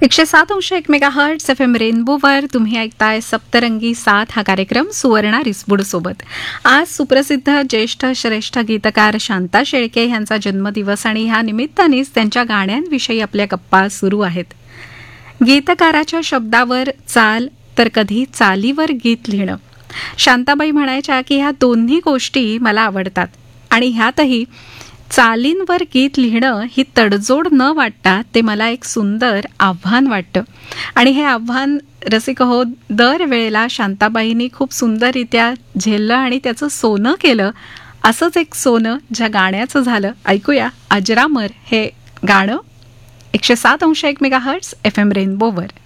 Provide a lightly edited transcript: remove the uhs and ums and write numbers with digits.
107.1 megahertz FM रेनबोवर तुम्ही ऐकताय सप्तरंगी साथ हा कार्यक्रम सुवर्णा रिसबुड सोबत. आज सुप्रसिद्ध ज्येष्ठ श्रेष्ठ गीतकार शांता शेळके यांचा जन्मदिवस आणि ह्या निमित्तानेच त्यांच्या गाण्यांविषयी आपल्या गप्पा सुरू आहेत. गीतकाराच्या शब्दावर चाल तर कधी चालीवर गीत लिहिणं. शांताबाई म्हणायच्या की ह्या दोन्ही गोष्टी मला आवडतात आणि ह्यातही चालींवर गीत लिहिणं ही तडजोड न वाटता ते मला एक सुंदर आव्हान वाटतं. आणि हे आव्हान रसिक हो दरवेळेला शांताबाईंनी खूप सुंदररित्या झेललं आणि त्याचं सोनं केलं. असंच एक सोनं ज्या गाण्याचं झालं. ऐकूया अजरामर हे गाणं 107.1 मेगाहर्ट्झ FM रेनबोवर.